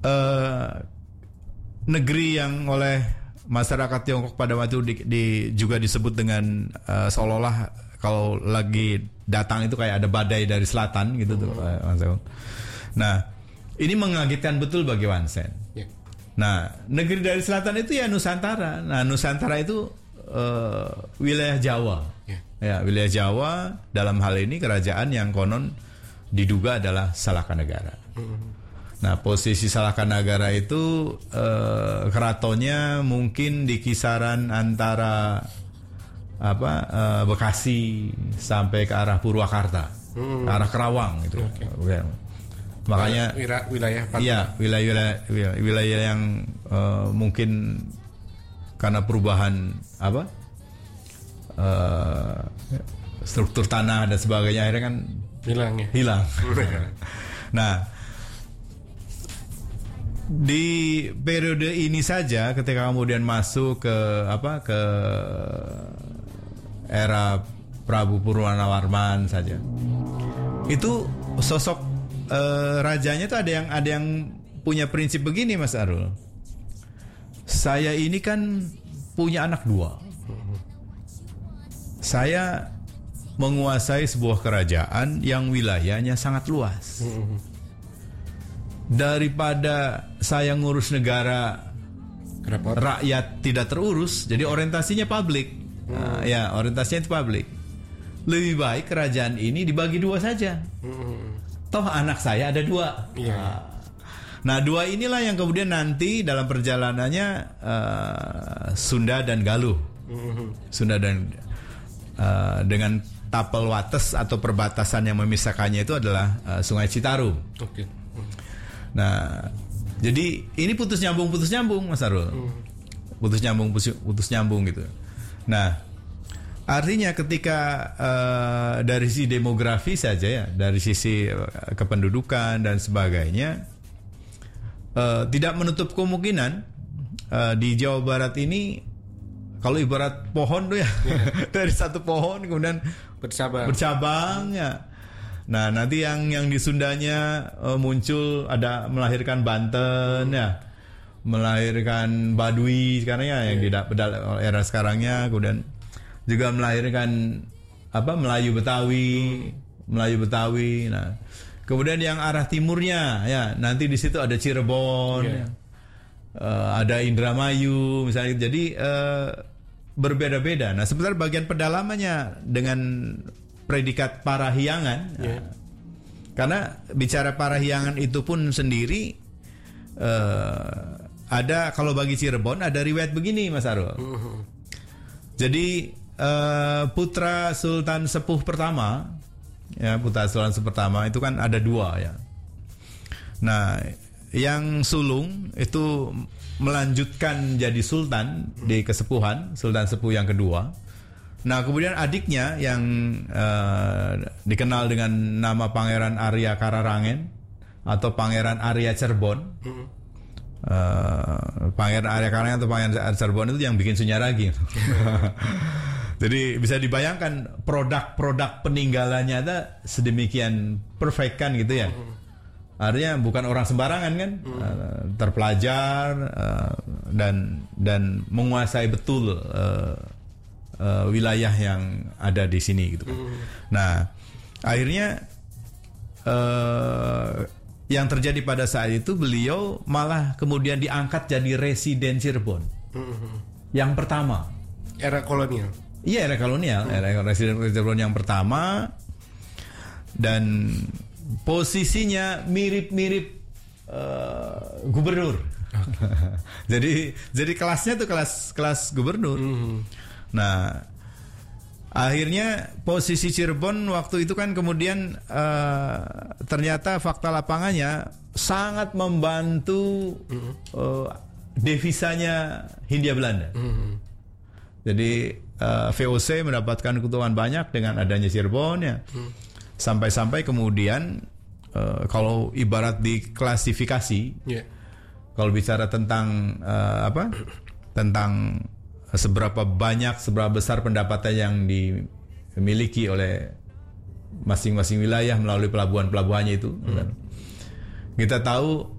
negeri yang oleh masyarakat Tiongkok pada waktu juga disebut dengan seolah-olah kalau lagi datang itu kayak ada badai dari selatan gitu tuh. Nah, ini mengagetkan betul bagi Wan Sen. Yeah. Nah, negeri dari selatan itu ya Nusantara. Nah, Nusantara itu wilayah Jawa. Yeah. Ya, wilayah Jawa dalam hal ini kerajaan yang konon diduga adalah Salakanagara. Nah, posisi Salakanagara itu keratonnya mungkin di kisaran antara Bekasi sampai ke arah Purwakarta, ke arah Kerawang gitu. Okay. Makanya wilayah yang mungkin karena perubahan struktur tanah dan sebagainya akhirnya kan hilang. Nah, di periode ini saja ketika kemudian masuk ke era Prabu Purwanawarman saja, itu sosok rajanya tuh ada yang punya prinsip begini, Mas Arul. Saya ini kan punya anak 2. Saya menguasai sebuah kerajaan yang wilayahnya sangat luas. Daripada saya ngurus negara, rakyat tidak terurus, jadi orientasinya publik. Orientasinya itu publik. Lebih baik kerajaan ini dibagi 2 saja. Toh anak saya ada 2. Nah, 2 inilah yang kemudian nanti dalam perjalanannya Sunda dan Galuh. Sunda dan dengan tapel wates atau perbatasan yang memisahkannya itu adalah Sungai Citarum. Nah, jadi ini putus nyambung Mas Arul. Putus nyambung gitu. Nah, artinya ketika dari sisi demografi saja ya, dari sisi kependudukan dan sebagainya, tidak menutup kemungkinan di Jawa Barat ini kalau ibarat pohon tuh ya, dari satu pohon kemudian bercabang ya. Nah, nanti yang di Sundanya muncul ada melahirkan Banten ya, melahirkan Baduy sekarang ya, yang tidak pedal era sekarangnya, kemudian juga melahirkan Melayu Betawi. Nah, kemudian yang arah timurnya ya, nanti di situ ada Cirebon, ada Indramayu misalnya. Jadi berbeda-beda. Nah, sebentar bagian pedalamannya dengan predikat Parahyangan. Karena bicara Parahyangan itu pun sendiri ada, kalau bagi Cirebon ada riwayat begini, Mas Arul. Jadi putra Sultan Sepuh pertama, putra Sultan Sepuh pertama itu kan ada 2 ya. Nah, yang sulung itu melanjutkan jadi sultan di kesepuhan, Sultan Sepuh yang kedua. Nah, kemudian adiknya yang dikenal dengan nama Pangeran Arya Kararangen atau Pangeran Arya Cerbon. Pangeran Arya Kararangen atau Pangeran Arya Cerbon itu yang bikin Sunyaragi. Jadi bisa dibayangkan produk-produk peninggalannya ada sedemikian perfect kan gitu ya. Artinya bukan orang sembarangan kan, terpelajar dan menguasai betul wilayah yang ada di sini gitu. Nah, akhirnya yang terjadi pada saat itu, beliau malah kemudian diangkat jadi residen Cirebon. Yang pertama. Era kolonial. Iya, era kolonial, era residen Cirebon yang pertama, dan posisinya mirip-mirip gubernur. jadi kelasnya tuh kelas gubernur. Nah, akhirnya posisi Cirebon waktu itu kan kemudian ternyata fakta lapangannya sangat membantu devisanya Hindia Belanda. Jadi VOC mendapatkan keuntungan banyak dengan adanya Cirebon ya. Sampai-sampai kemudian kalau ibarat diklasifikasi, kalau bicara tentang tentang seberapa besar pendapatan yang dimiliki oleh masing-masing wilayah melalui pelabuhan-pelabuhannya itu, kita tahu